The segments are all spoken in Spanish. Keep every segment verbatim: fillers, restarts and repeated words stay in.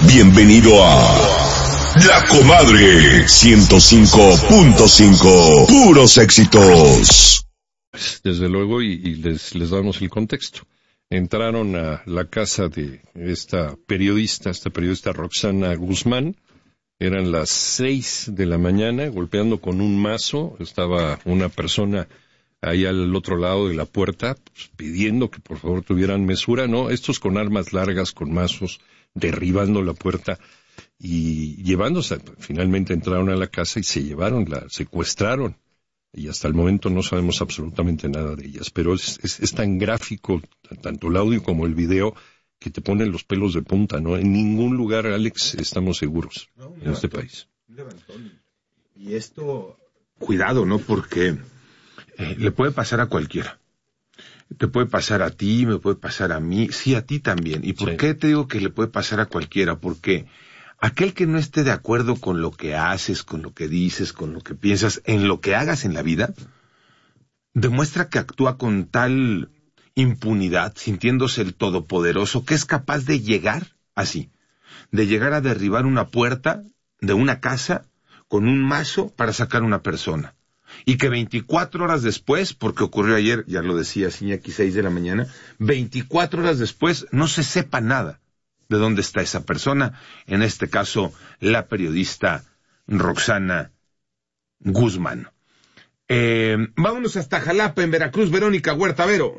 Bienvenido a La Comadre ciento cinco punto cinco. Puros éxitos. Desde luego, y, y les, les damos el contexto. Entraron a la casa de esta periodista, esta periodista Roxana Guzmán. Eran las seis de la mañana, golpeando con un mazo. Estaba una persona ahí al otro lado de la puerta, pues, pidiendo que por favor tuvieran mesura, ¿no? Estos con armas largas, con mazos, derribando la puerta y llevándose. Finalmente entraron a la casa y se llevaron, la secuestraron. Y hasta el momento no sabemos absolutamente nada de ellas. Pero es, es, es tan gráfico, tanto el audio como el video, que te ponen los pelos de punta, ¿no? En ningún lugar, Alex, estamos seguros no, en este país. Y esto, cuidado, ¿no? Porque eh, le puede pasar a cualquiera. Te puede pasar a ti, me puede pasar a mí, sí, a ti también. ¿Y por sí. qué te digo que le puede pasar a cualquiera? Porque aquel que no esté de acuerdo con lo que haces, con lo que dices, con lo que piensas, en lo que hagas en la vida, demuestra que actúa con tal impunidad, sintiéndose el todopoderoso, que es capaz de llegar así, de llegar a derribar una puerta de una casa con un mazo para sacar a una persona. Y que veinticuatro horas después, porque ocurrió ayer, ya lo decía Iñaki, seis de la mañana, veinticuatro horas después no se sepa nada de dónde está esa persona, en este caso la periodista Roxana Guzmán. Eh, vámonos hasta Jalapa, en Veracruz. Verónica Huerta Vero.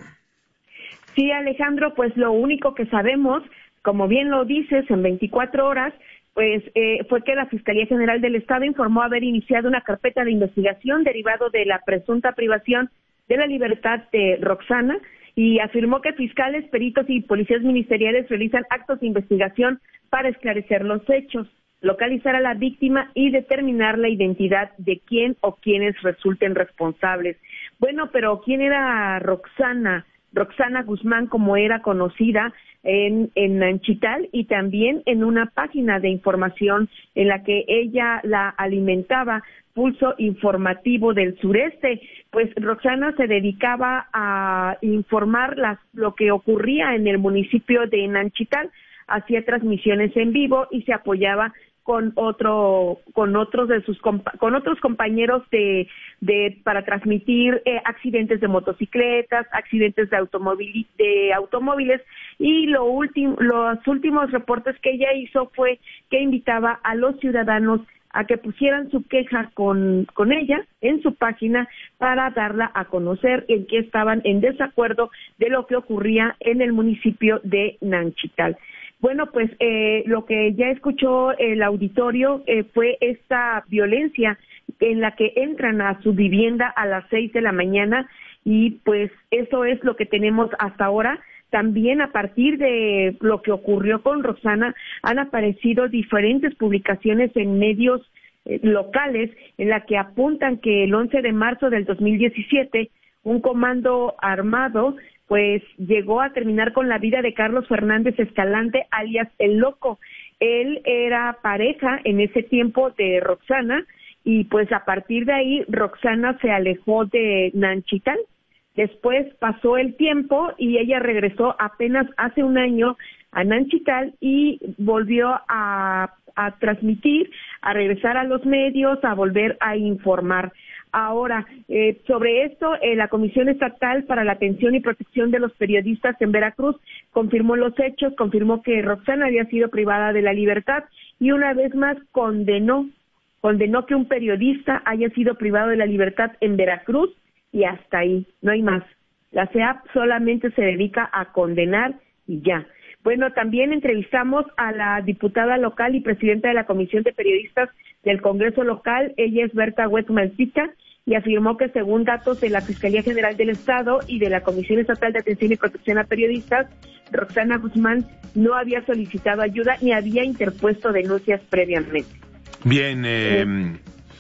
Sí, Alejandro, pues lo único que sabemos, como bien lo dices, en veinticuatro horas, pues eh, fue que la Fiscalía General del Estado informó haber iniciado una carpeta de investigación derivado de la presunta privación de la libertad de Roxana y afirmó que fiscales, peritos y policías ministeriales realizan actos de investigación para esclarecer los hechos, localizar a la víctima y determinar la identidad de quién o quienes resulten responsables. Bueno, pero ¿quién era Roxana? Roxana Guzmán, como era conocida en, en Nanchital, y también en una página de información en la que ella la alimentaba, Pulso Informativo del Sureste. Pues Roxana se dedicaba a informar las, lo que ocurría en el municipio de Nanchital, hacía transmisiones en vivo y se apoyaba con otro con otros de sus con otros compañeros de de para transmitir eh, accidentes de motocicletas, accidentes de automóvil de automóviles y lo último los últimos reportes que ella hizo fue que invitaba a los ciudadanos a que pusieran su queja con con ella en su página para darla a conocer en qué estaban en desacuerdo de lo que ocurría en el municipio de Nanchital. Bueno, pues eh, lo que ya escuchó el auditorio eh, fue esta violencia en la que entran a su vivienda a las seis de la mañana y pues eso es lo que tenemos hasta ahora. También a partir de lo que ocurrió con Roxana han aparecido diferentes publicaciones en medios eh, locales en la que apuntan que el once de marzo del dos mil diecisiete un comando armado pues llegó a terminar con la vida de Carlos Fernández Escalante, alias El Loco. Él era pareja en ese tiempo de Roxana y pues a partir de ahí Roxana se alejó de Nanchital. Después pasó el tiempo y ella regresó apenas hace un año a Nanchital y volvió a, a transmitir, a regresar a los medios, a volver a informar. Ahora, eh, sobre esto, eh, la Comisión Estatal para la Atención y Protección de los Periodistas en Veracruz confirmó los hechos, confirmó que Roxana había sido privada de la libertad y una vez más condenó, condenó que un periodista haya sido privado de la libertad en Veracruz y hasta ahí, no hay más. La C E A P solamente se dedica a condenar y ya. Bueno, también entrevistamos a la diputada local y presidenta de la Comisión de Periodistas del Congreso local, ella es Berta Huetmaltica, y afirmó que según datos de la Fiscalía General del Estado y de la Comisión Estatal de Atención y Protección a Periodistas, Roxana Guzmán no había solicitado ayuda ni había interpuesto denuncias previamente. Bien, eh, eh,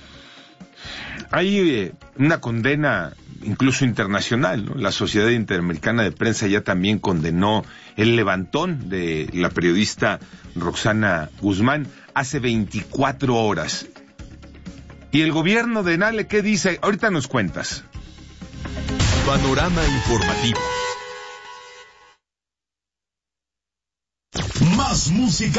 hay eh, una condena incluso internacional, ¿no? La Sociedad Interamericana de Prensa ya también condenó el levantón de la periodista Roxana Guzmán hace veinticuatro horas. ¿Y el gobierno de Nale qué dice? Ahorita nos cuentas. Panorama informativo. Más música.